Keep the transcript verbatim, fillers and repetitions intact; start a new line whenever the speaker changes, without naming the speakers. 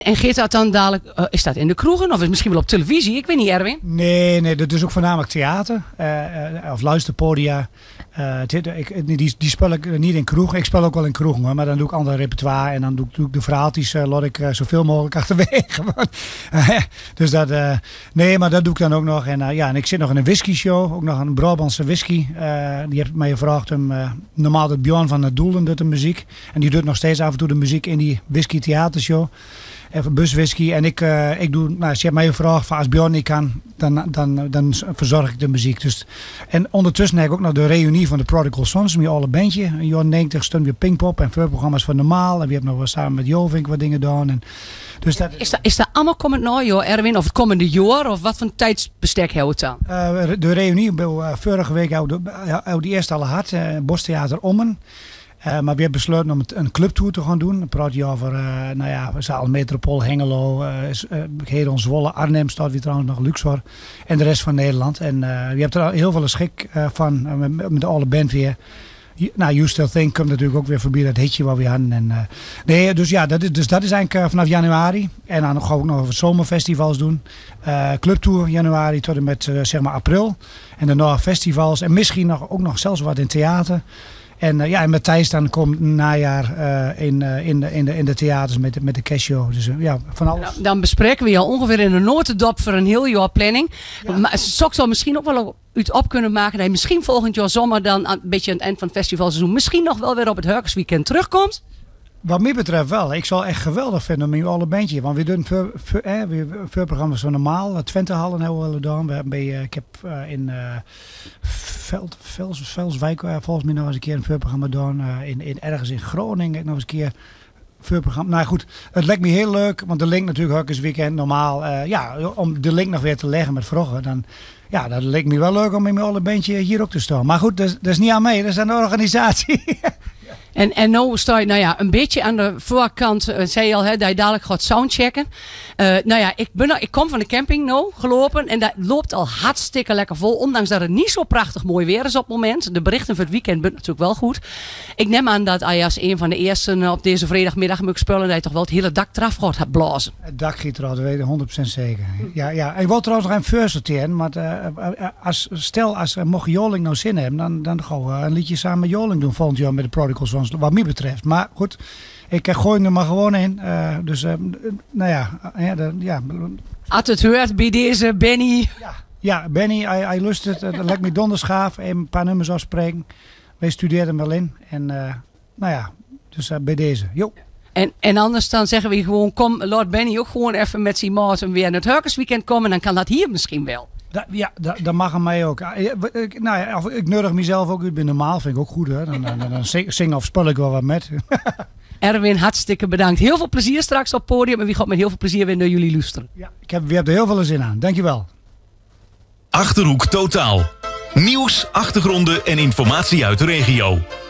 En geeft dat dan dadelijk, uh, is dat in de kroegen of is het misschien wel op televisie? Ik weet niet, Erwin.
Nee, nee, dat is ook voornamelijk theater uh, uh, of luisterpodia. Uh, ik, die, die speel ik niet in kroegen. Ik speel ook wel in kroegen, hoor, maar dan doe ik ander repertoire en dan doe, doe ik de verhaaltjes, uh, laat ik uh, zoveel mogelijk achterwege. Dus dat, uh, nee, maar dat doe ik dan ook nog. En, uh, ja, en ik zit nog in een whisky show, ook nog een Brabantse whisky. Uh, die heeft mij gevraagd om, uh, normaal doet Bjorn van het Doelen doet de muziek. En die doet nog steeds af en toe de muziek in die whisky theatershow. Even buswhisky. En ik, uh, ik doe, nou, als je hebt mij gevraagd, van als Bjorn niet kan, dan, dan, dan verzorg ik de muziek. Dus, en ondertussen heb ik ook nog de reunie van de Prodigal Sons, met alle bandje. In de jaren negentig stond weer Pinkpop en voorprogramma's van Normaal. En we hebben nog wel samen met Jovink wat dingen gedaan. En, dus dat,
is, dat, is dat allemaal komend nou, joh, Erwin? Of het komende jaar? Of wat voor een tijdsbestek houdt het dan?
Uh, de reunie, uh, vorige week hadden we die eerst al gehad, uh, Bostheater Ommen. Uh, maar we hebben besloten om een clubtour te gaan doen. Dan praat je over, uh, nou ja, we zaten Metropool, Hengelo, uh, uh, Hedon, Zwolle, Arnhem staat weer trouwens nog, Luxor en de rest van Nederland. En uh, je hebt er heel veel schik uh, van, uh, met, met alle band weer. Nou, You Still Think komt natuurlijk ook weer voorbij, dat hitje wat we hadden. En, uh, nee, dus ja, dat is, dus dat is eigenlijk uh, vanaf januari. En dan gaan we ook nog over zomerfestivals doen. Uh, clubtour januari tot en met uh, zeg maar april. En daarna festivals en misschien nog, ook nog zelfs wat in theater. En, uh, ja, en met Thijs dan komt najaar uh, in, uh, in, de, in, de, in de theaters met de, met de castshow. Dus uh, ja, van alles.
Nou, dan bespreken we al ongeveer in een notendop voor een heel jaar planning. Ja. Maar Sok zal misschien ook wel uit op kunnen maken dat hij misschien volgend jaar zomer dan een beetje aan het eind van het festivalseizoen misschien nog wel weer op het Hurkersweekend terugkomt.
Wat mij betreft wel. Ik zal echt geweldig vinden met alle bandje. Want we doen veel, veel, eh, veel programma's van normaal. Twentehallen hebben we gedaan. We hebben bij, uh, ik heb uh, in uh, Veld, Vels, Velswijk uh, volgens mij nog eens een keer een voorprogramma gedaan. Uh, in, in, ergens in Groningen heb ik nog eens een keer voorprogramma. Nou goed, het lijkt me heel leuk. Want de link natuurlijk Hurkersweekend normaal. Uh, ja, om de link nog weer te leggen met vroeger. Dan, ja, dat leek me wel leuk om met alle bandje hier ook te staan. Maar goed, dat, dat is niet aan mij. Dat is aan de organisatie.
En, en nu sta je nou ja, een beetje aan de voorkant, uh, zei je al, hè, dat je dadelijk gaat soundchecken. Uh, nou ja, ik, ben, ik kom van de camping nou gelopen en dat loopt al hartstikke lekker vol. Ondanks dat het niet zo prachtig mooi weer is op het moment. De berichten voor het weekend zijn natuurlijk wel goed. Ik neem aan dat als een van de eersten op deze vrijdagmiddag moet spullen, dat je toch wel het hele dak eraf gaat blazen.
Het dak giet eraf, dat weet ik honderd procent zeker. Ja, ja. Ik wil trouwens nog een voorsorteren, maar uh, als, stel als uh, mocht Joling nou zin hebben, dan, dan gaan we een liedje samen met Joling doen volgend jaar met de Prodigal Sons. Wat mij betreft. Maar goed, ik gooi er maar gewoon in. Uh, dus, uh, nou ja. ja, de, ja.
Als het hoort bij deze Benny.
Ja, ja Benny, hij, hij lust het. Dat lijkt me donderschaaf. Even een paar nummers afspreken. Wij studeerden wel in. En uh, nou ja, dus uh, bij deze. Jo.
En, en anders dan zeggen we gewoon, kom, laat Benny ook gewoon even met zijn maat weer naar het Hurkersweekend komen. Dan kan dat hier misschien wel.
Da, ja, dat, dat mag aan mij ook. Ik, nou ja, ik nodig mezelf ook uit bij normaal, vind ik ook goed. Hè? Dan, dan, dan zing, zing of spul ik wel wat met.
Erwin, hartstikke bedankt. Heel veel plezier straks op het podium. En wie gaat met heel veel plezier weer naar jullie luisteren.
Ja, ik heb, we hebben er heel veel zin aan. Dankjewel.
Achterhoek Totaal. Nieuws, achtergronden en informatie uit de regio.